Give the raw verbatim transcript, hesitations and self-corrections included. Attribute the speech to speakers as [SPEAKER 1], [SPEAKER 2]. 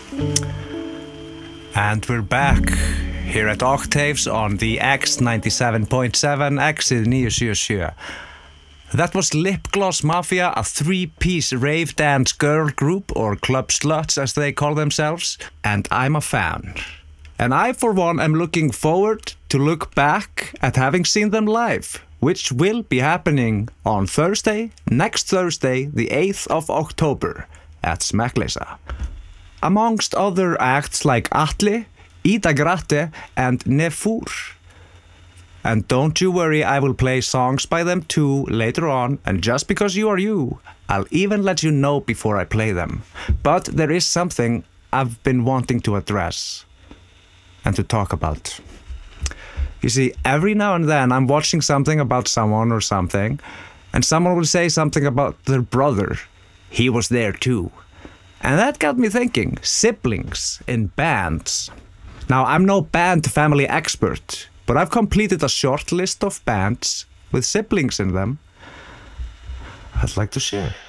[SPEAKER 1] And we're back here at Octaves on the X ninety-seven point seven, X nine seventy-seven. That was Lip Gloss Mafia, a three-piece rave dance girl group, or club sluts as they call themselves, and I'm a fan. And I, for one, am looking forward to look back at having seen them live, which will be happening on Thursday, next Thursday, the eighth of October, at Smekkleysa. Amongst other acts like Atli, Ida Gratte, and Nefur. And don't you worry, I will play songs by them too later on, and just because you are you, I'll even let you know before I play them. But there is something I've been wanting to address and to talk about. You see, every now and then I'm watching something about someone or something, and someone will say something about their brother. He was there too. And that got me thinking, siblings in bands. Now, I'm no band family expert, but I've completed a short list of bands with siblings in them I'd like to share.